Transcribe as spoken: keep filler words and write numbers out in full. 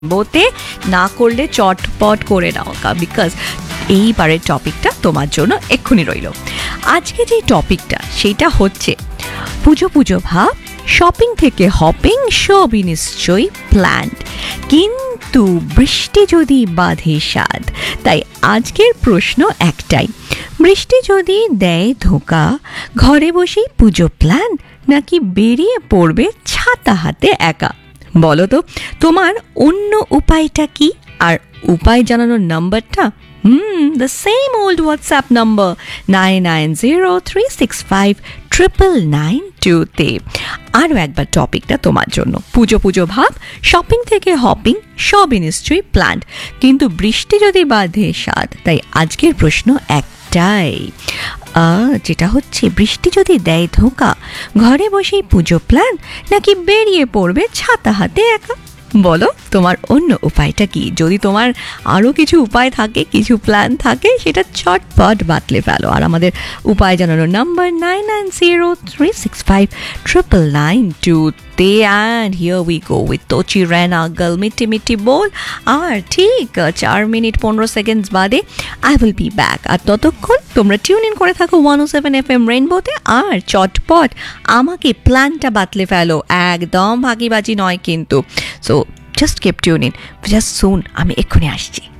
বোতে না করলে চটপট করে নাও, বিকজ এইবারের টপিকটা তোমার জন্য এক্ষুনি রইল। আজকে যে টপিকটা সেটা হচ্ছে পুজো পুজো ভাব, শপিং থেকে হপিং সবই নিশ্চয়ই প্ল্যান্ড, কিন্তু বৃষ্টি যদি বাঁধে স্বাদ। তাই আজকের প্রশ্ন একটাই, বৃষ্টি যদি দেয় ধোকা, ঘরে বসেই পুজো প্ল্যান নাকি বেরিয়ে পড়বে ছাতা হাতে একা? বলো তো তোমার অন্য উপায়টা কি? আর উপায় জানানোর নাম্বারটা হুম the same old WhatsApp number nine nine zero three six five triple nine টুতে। আরও একবার টপিকটা তোমার জন্য, পুজো পুজো ভাব, শপিং থেকে হপিং সবই নিশ্চয়ই প্ল্যান্ড, কিন্তু বৃষ্টি যদি বাঁধে স্বাদ। তাই আজকের প্রশ্ন একটাই, যেটা হচ্ছে বৃষ্টি যদি দেয় ধোকা, ঘরে বসেই পুজো প্ল্যান নাকি বেরিয়ে পড়বে ছাতা হাতে একা? বলো তোমার অন্য উপায়টা কি? যদি তোমার আরও কিছু উপায় থাকে, কিছু প্ল্যান থাকে, সেটা চটপট বাতলে ফেলো। আর আমাদের উপায় জানানোর number nine nine zero three six five triple nine two তে। And here we go with তোচি রেনা girl মিটি মিটি বল। আর ঠিক চার মিনিট পনেরো সেকেন্ডস বাদে আই উইল বি ব্যাক। আর ততক্ষণ তোমরা টিউন ইন করে থাকো ওয়ান ও সেভেন এফ এম রেইনবোতে। আর চটপট আমাকে প্ল্যানটা বাতলে ফেলো, একদম ভাগিবাজি নয় কিন্তু। So just keep tune in, just সুন আমি এক্ষুনি আসছি।